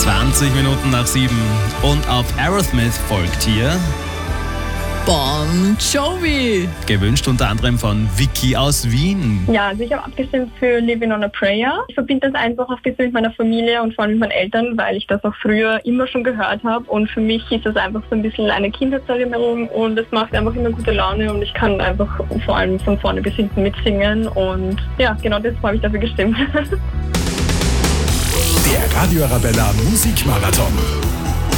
20 Minuten nach 7. Und auf Aerosmith folgt hier Bon Jovi. Gewünscht unter anderem von Vicky aus Wien. Ja, also ich habe abgestimmt für Living on a Prayer. Ich verbinde das einfach auch mit meiner Familie und vor allem mit meinen Eltern, weil ich das auch früher immer schon gehört habe. Und für mich ist das einfach so ein bisschen eine Kindheitserinnerung und es macht einfach immer gute Laune und ich kann einfach vor allem von vorne bis hinten mitsingen. Und ja, genau deshalb habe ich dafür gestimmt. Der Radio Arabella Musikmarathon.